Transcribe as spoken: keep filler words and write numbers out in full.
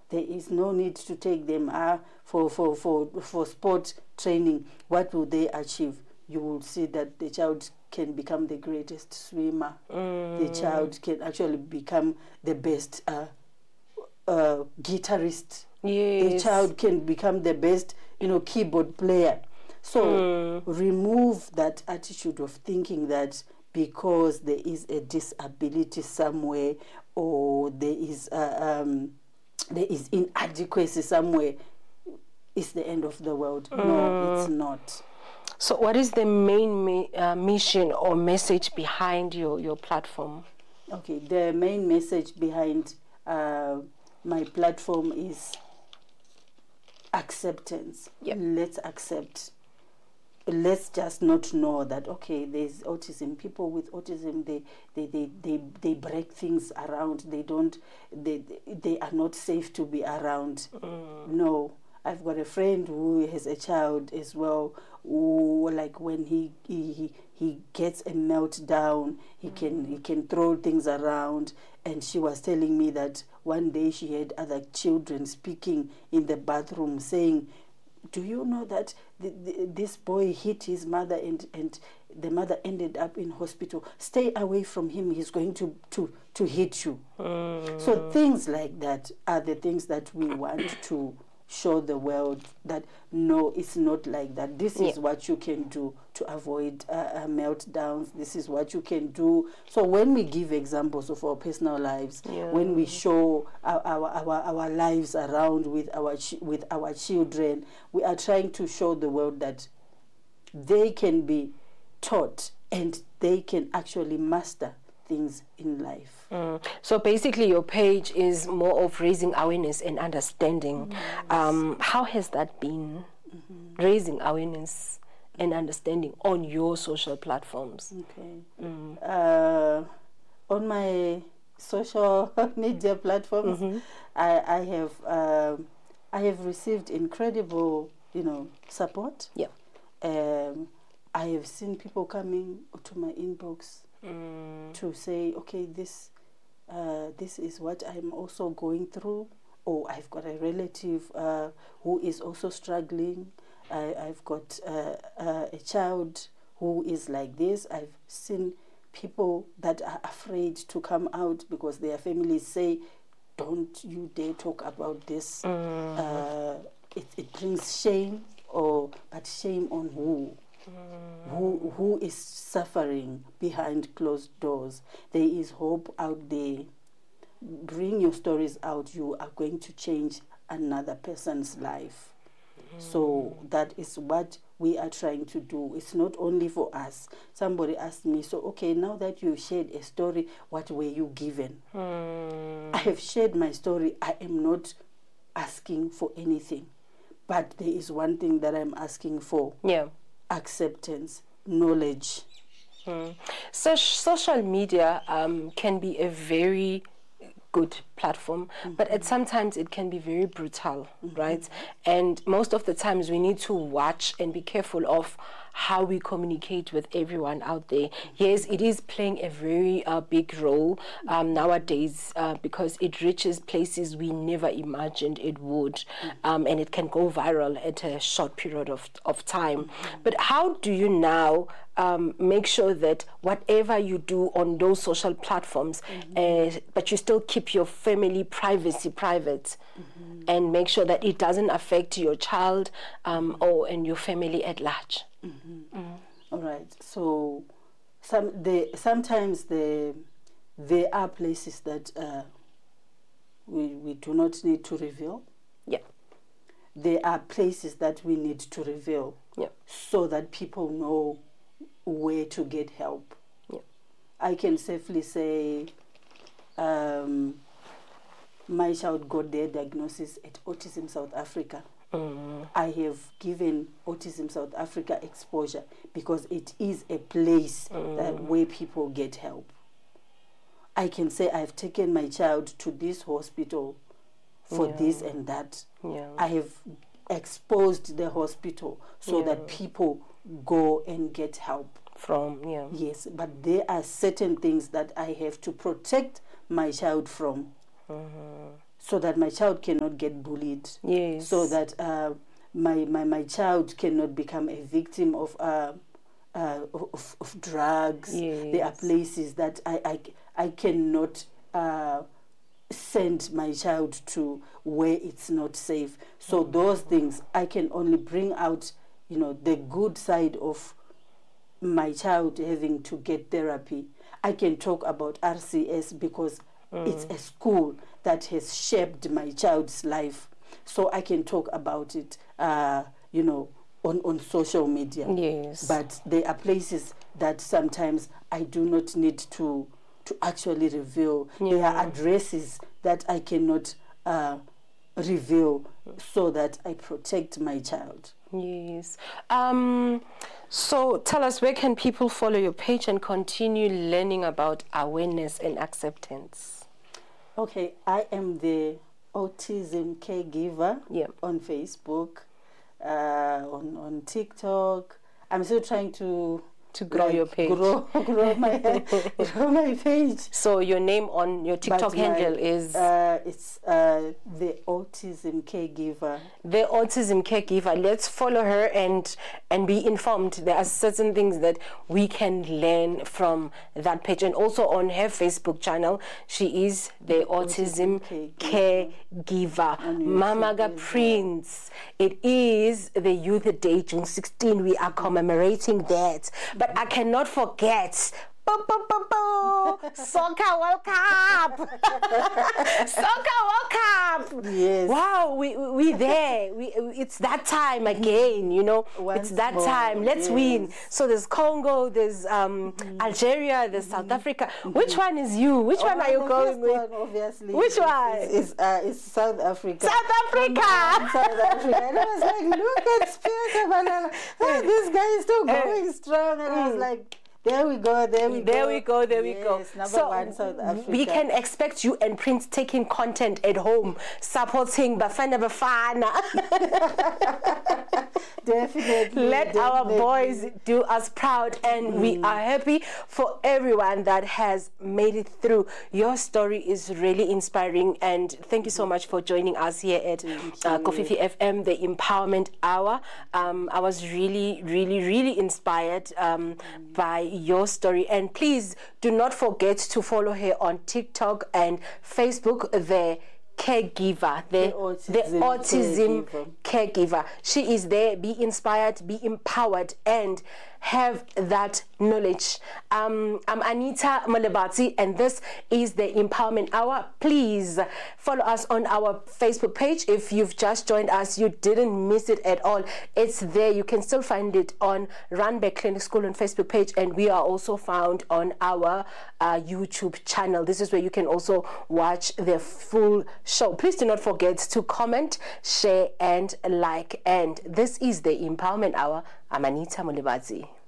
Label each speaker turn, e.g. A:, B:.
A: there is no need to take them uh, for, for, for, for sport training. What will they achieve? You will see that the child can become the greatest swimmer. Mm. The child can actually become the best uh, uh, guitarist. Yes. The child can become the best, you know, keyboard player. So mm. remove that attitude of thinking that because there is a disability somewhere, or there is uh, um, there is inadequacy somewhere, it's the end of the world. Mm. No, it's not.
B: So what is the main mi- uh, mission or message behind your, your platform?
A: Okay, the main message behind uh, my platform is acceptance. Yep. Let's accept. Let's just not know that, okay, there's autism. People with autism, they they, they, they, they break things around. They don't, they, they are not safe to be around. Mm. No. I've got a friend who has a child as well, who, like, when he he, he gets a meltdown, he mm. can he can throw things around. And she was telling me that one day she had other children speaking in the bathroom saying, do you know that the, the, this boy hit his mother and, and the mother ended up in hospital? Stay away from him. He's going to, to, to hit you. Mm. So things like that are the things that we want to show the world that, no, it's not like that. This yeah. is what you can do to avoid uh, uh, meltdowns. This is what you can do. So when we give examples of our personal lives, yeah. when we show our, our, our, our lives around with our, ch- with our children, we are trying to show the world that they can be taught and they can actually master things in life.
B: Mm. So basically your page is more of raising awareness and understanding. Yes. Um, how has that been, mm-hmm. raising awareness and understanding on your social platforms?
A: Okay. Mm. Uh, on my social media platforms, mm-hmm. I, I have uh, I have received incredible, you know, support.
B: Yeah.
A: Um, I have seen people coming to my inbox mm. to say, okay, this uh, this is what I'm also going through, or I've got a relative uh, who is also struggling. I, I've got uh, uh, a child who is like this. I've seen people that are afraid to come out because their families say, don't you dare talk about this. Mm. Uh, it, it brings shame, or but shame on who? Mm. Who who is suffering behind closed doors? There is hope out there. Bring your stories out. You are going to change another person's life. Mm. So that is what we are trying to do. It's not only for us. Somebody asked me, so okay, now that you've shared a story, what were you given? Mm. I have shared my story. I am not asking for anything. But there is one thing that I'm asking for.
B: Yeah.
A: Acceptance, knowledge.
B: Mm. So social media um, can be a very good platform, mm-hmm. but at sometimes it can be very brutal, mm-hmm. right? And most of the times we need to watch and be careful of how we communicate with everyone out there. Yes, it is playing a very uh, big role um, nowadays uh, because it reaches places we never imagined it would, um, and it can go viral at a short period of, of time. But how do you now um, make sure that whatever you do on those social platforms, mm-hmm. uh, but you still keep your family privacy private, mm-hmm. and make sure that it doesn't affect your child um, or and your family at large?
A: Mm-hmm. Mm. All right. So, some the sometimes the there are places that uh, we we do not need to reveal.
B: Yeah.
A: There are places that we need to reveal.
B: Yeah.
A: So that people know where to get help.
B: Yeah.
A: I can safely say, um, my child got their diagnosis at Autism South Africa. Mm. I have given Autism South Africa exposure because it is a place mm. that where people get help. I can say I've taken my child to this hospital for yeah. this and that.
B: Yeah.
A: I have exposed the hospital so yeah. that people go and get help.
B: From, yeah.
A: Yes, but there are certain things that I have to protect my child from.
B: Mm-hmm.
A: so that my child cannot get bullied.
B: Yes.
A: So that uh, my, my my child cannot become a victim of uh, uh, of, of drugs.
B: Yes.
A: There are places that I I, I cannot uh, send my child to where it's not safe. So mm-hmm. those things I can only bring out, you know, the good side of my child having to get therapy. I can talk about R C S because mm. it's a school that has shaped my child's life. So I can talk about it, uh, you know, on, on social media.
B: Yes.
A: But there are places that sometimes I do not need to to actually reveal. Yeah. There are addresses that I cannot uh, reveal so that I protect my child.
B: Yes. Um, so tell us, where can people follow your page and continue learning about awareness and acceptance?
A: Okay, I am the autism caregiver
B: yep.
A: on Facebook, uh, on, on TikTok. I'm still trying to
B: to grow like, your page,
A: grow, grow my grow my page.
B: So your name on your TikTok
A: but
B: handle
A: my,
B: is
A: uh, it's uh, the autism caregiver.
B: The autism caregiver. Let's follow her and and be informed. There are certain things that we can learn from that page, and also on her Facebook channel, she is the, the autism, autism caregiver. caregiver. Mamaga Prince. It is the Youth Day, June sixteenth. We are commemorating that. But I cannot forget Bo, bo, bo, bo. Soccer World Cup. Soccer World Cup.
A: Yes.
B: Wow, we we, we there. We it's that time again. You know,
A: Once
B: it's that
A: more.
B: time. Let's
A: yes. win.
B: So there's Congo, there's um, mm-hmm. Algeria, there's mm-hmm. South Africa. Mm-hmm. Which one is you? Which oh, one are you going with?
A: One, obviously.
B: Which one?
A: It's, it's, uh, it's South Africa.
B: South Africa.
A: South Africa. And I was like, look at Spears. Oh, this guy is still going strong. And I was like, there we go, there we
B: there
A: go.
B: There we go, there
A: yes,
B: we go.
A: Number
B: so
A: one, South Africa.
B: We can expect you and Prince taking content at home, supporting Bafana Bafana.
A: Definitely.
B: Let
A: definitely.
B: our boys do us proud, and mm. we are happy for everyone that has made it through. Your story is really inspiring, and thank you so much for joining us here at uh, Kofifi F M, the Empowerment Hour. Um, I was really, really, really inspired um, mm. by your story, and please do not forget to follow her on TikTok and Facebook, the caregiver, the, the autism, the autism caregiver. caregiver. She is there. Be inspired, be empowered, and have that knowledge. Um, I'm Anita Malebati, and this is the Empowerment Hour. Please follow us on our Facebook page. If you've just joined us, you didn't miss it at all. It's there. You can still find it on Randburg Clinic School on Facebook page, and we are also found on our uh, YouTube channel. This is where you can also watch the full show. Please do not forget to comment, share, and like. And this is the Empowerment Hour. I'm Anita Malebati.